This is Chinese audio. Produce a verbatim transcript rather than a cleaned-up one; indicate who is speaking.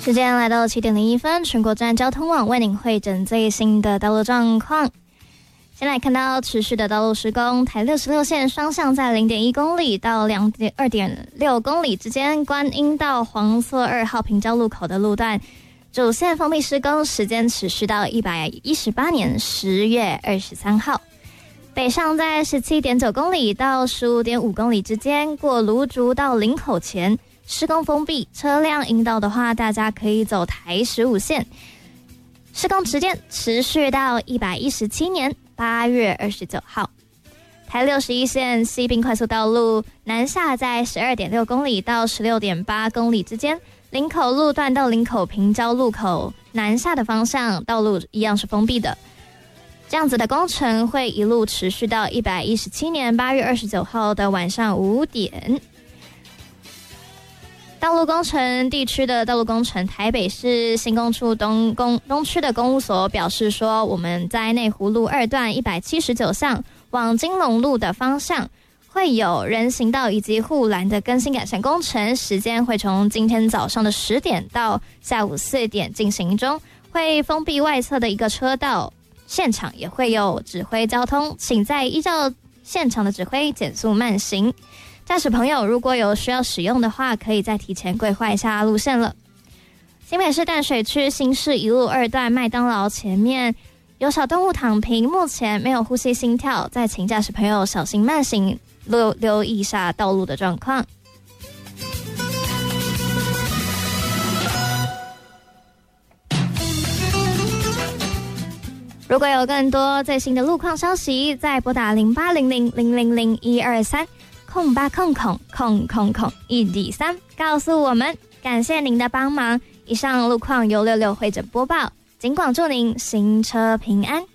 Speaker 1: 时间来到七点零一分，全国站交通网为您汇整最新的道路状况。先来看到持续的道路施工，台六十六线双向在 零点一公里到 二点六公里之间，观音到黄厝二号平交路口的路段主线封闭施工，时间持续到一百一十八年十月二十三号。北上在 十七点九公里到 十五点五公里之间，过芦竹到林口前施工封闭，车辆引导的话，大家可以走台十五线。施工时间持续到一百一十七年八月二十九号。台六十一线西滨快速道路南下在 十二点六公里到 十六点八公里之间，林口路段到林口平交路口南下的方向道路一样是封闭的。这样子的工程会一路持续到一百一十七年八月二十九号的晚上五点。道路工程地区的道路工程，台北市新工处东公东区的公务所表示说，我们在内湖路二段一百七十九巷往金龙路的方向会有人行道以及护栏的更新改善工程，时间会从今天早上的十点到下午四点进行中，会封闭外侧的一个车道，现场也会有指挥交通，请在依照现场的指挥减速慢行。驾驶朋友如果有需要使用的话，可以再提前规划一下路线了。新北市淡水区新市一路二段麦当劳前面有小动物躺平，目前没有呼吸心跳，再请驾驶朋友小心慢行，留留意一下道路的状况。如果有更多最新的路况消息，再拨打零八零零零零零一二三空八空空空空空一底三告诉我们。感谢您的帮忙。以上路况由六六会诊播报，尽管祝您行车平安。